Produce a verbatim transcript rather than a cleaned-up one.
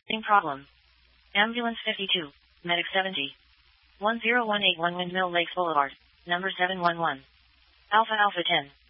Same problem. Ambulance fifty-two, Medic seventy. one zero one eight one Windmill Lakes Boulevard, number seven one one. Alpha Alpha ten.